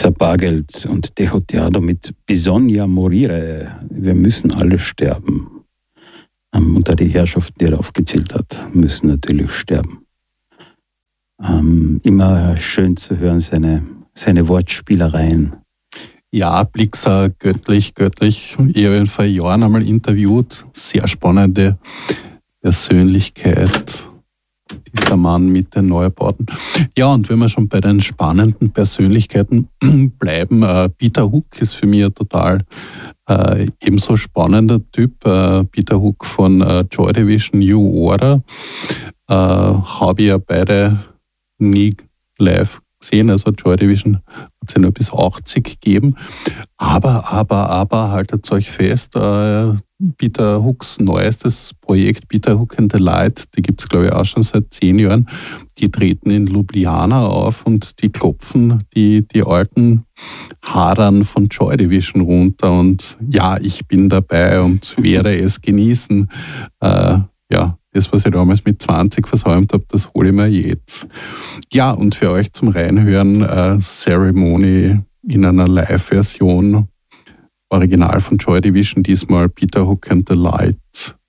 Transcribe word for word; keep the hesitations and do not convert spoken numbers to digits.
dieser Bargeld und Dejoteado mit Bisogna morire, wir müssen alle sterben. Ähm, und da die Herrschaften, die er aufgezählt hat, müssen natürlich sterben. Ähm, immer schön zu hören, seine, seine Wortspielereien. Ja, Blixer, göttlich, göttlich. Ich habe ihn vor Jahren einmal interviewt. Sehr spannende Persönlichkeit, dieser Mann mit den Neubauten. Ja, und wenn wir schon bei den spannenden Persönlichkeiten bleiben, äh, Peter Hook ist für mich ein total äh, ebenso spannender Typ. Äh, Peter Hook von äh, Joy Division New Order äh, habe ich ja beide nie live gesehen. Also Joy Division hat es ja nur bis achtzig gegeben. Aber, aber, aber, haltet euch fest, äh, Peter Hooks neuestes Projekt, Peter Hook and the Light, die gibt es glaube ich auch schon seit zehn Jahren, die treten in Ljubljana auf und die klopfen die, die alten Hadern von Joy Division runter und ja, ich bin dabei und werde es genießen. Äh, ja, das, was ich damals mit zwanzig versäumt habe, das hole ich mir jetzt. Ja, und für euch zum Reinhören, äh, Ceremony in einer Live-Version, Original von Joy Division, diesmal Peter Hook and the Light.